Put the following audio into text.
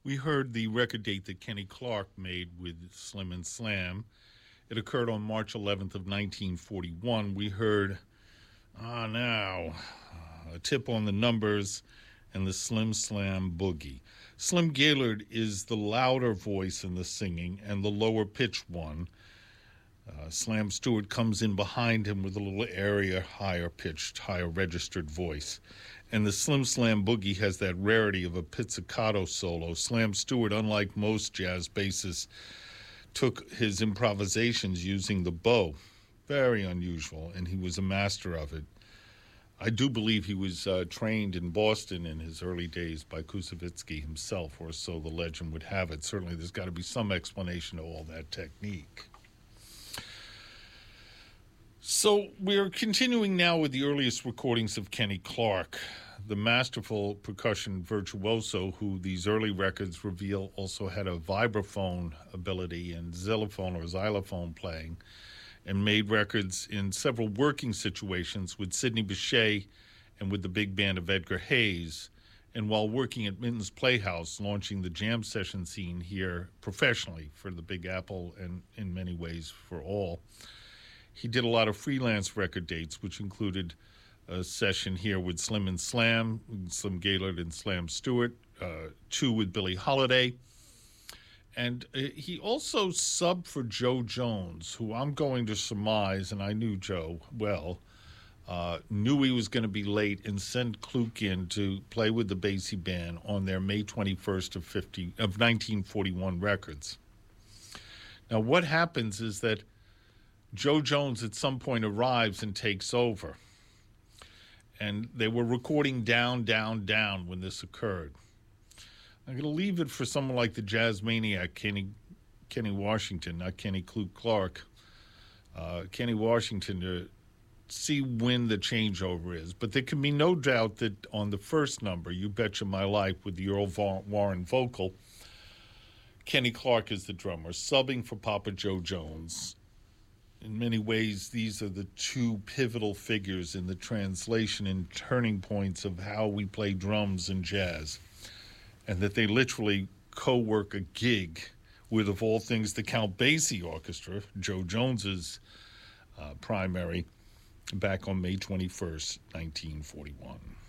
We heard the record date that Kenny Clark made with Slim and Slam. It occurred on March 11th of 1941. We heard, a tip on the numbers and the Slim Slam Boogie. Slim Gaillard is the louder voice in the singing and the lower pitched one. Slam Stewart comes in behind him with a little area, higher pitched, higher registered voice. And the Slim Slam Boogie has that rarity of a pizzicato solo. Slam Stewart, unlike most jazz bassists, took his improvisations using the bow. Very unusual, and he was a master of it. I do believe he was trained in Boston in his early days by Koussevitzky himself, or so the legend would have it. Certainly there's got to be some explanation of all that technique. So we're continuing now with the earliest recordings of Kenny Clark, the masterful percussion virtuoso who these early records reveal also had a vibraphone ability and xylophone or xylophone playing, and made records in several working situations with Sidney Bechet and with the big band of Edgar Hayes, and while working at Minton's Playhouse, launching the jam session scene here professionally for the Big Apple and in many ways for all. He did a lot of freelance record dates, which included a session here with Slim and Slam, Slim Gaillard and Slam Stewart, two with Billie Holiday. And he also subbed for Joe Jones, who I'm going to surmise, and I knew Joe well, knew he was going to be late and sent Kluk in to play with the Basie Band on their May 21st of 1941 records. Now, what happens is that Joe Jones at some point arrives and takes over. And they were recording Down, Down, Down when this occurred. I'm going to leave it for someone like the jazz maniac, Kenny Washington, not Kenny Kluk Clark, Kenny Washington, to see when the changeover is. But there can be no doubt that on the first number, You Betcha My Life, with the Earl Warren vocal, Kenny Clark is the drummer, subbing for Papa Joe Jones. In many ways, these are the two pivotal figures in the translation and turning points of how we play drums in jazz, and that they literally co-work a gig with, of all things, the Count Basie Orchestra, Joe Jones's primary, back on May 21st, 1941.